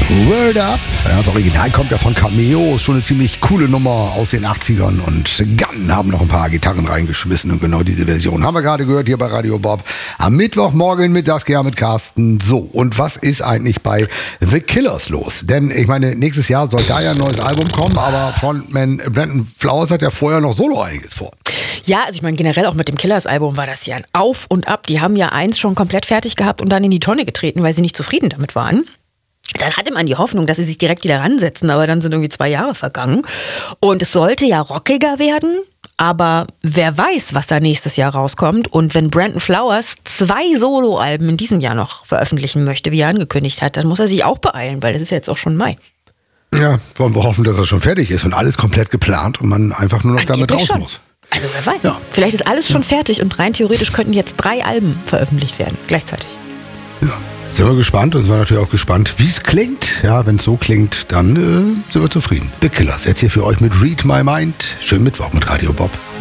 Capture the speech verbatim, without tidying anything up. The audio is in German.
Word Up. Ja, das Original kommt ja von Cameo. Ist schon eine ziemlich coole Nummer aus den achtzigern. Und Gun haben noch ein paar Gitarren reingeschmissen. Und genau diese Version haben wir gerade gehört hier bei Radio Bob. Am Mittwochmorgen mit Saskia, mit Carsten. So, und was ist eigentlich bei The Killers los? Denn ich meine, nächstes Jahr soll da ja ein neues Album kommen. Aber Frontman Brandon Flowers hat ja vorher noch solo einiges vor. Ja, also ich meine, generell auch mit dem Killers-Album war das ja ein Auf und Ab. Die haben ja eins schon komplett fertig gehabt und dann in die Tonne getreten, weil sie nicht zufrieden damit waren. Dann hatte man die Hoffnung, dass sie sich direkt wieder ransetzen, aber dann sind irgendwie zwei Jahre vergangen. Und es sollte ja rockiger werden, aber wer weiß, was da nächstes Jahr rauskommt. Und wenn Brandon Flowers zwei Soloalben in diesem Jahr noch veröffentlichen möchte, wie er angekündigt hat, dann muss er sich auch beeilen, weil das ist ja jetzt auch schon Mai. Ja, wollen wir hoffen, dass er schon fertig ist und alles komplett geplant und man einfach nur noch Angeblich damit raus schon. muss. Also wer weiß. Ja. Vielleicht ist alles schon fertig und rein theoretisch könnten jetzt drei Alben veröffentlicht werden, gleichzeitig. Ja. Sind wir gespannt und sind wir natürlich auch gespannt, wie es klingt. Ja, wenn es so klingt, dann äh, sind wir zufrieden. The Killers, jetzt hier für euch mit Read My Mind. Schönen Mittwoch mit Radio Bob.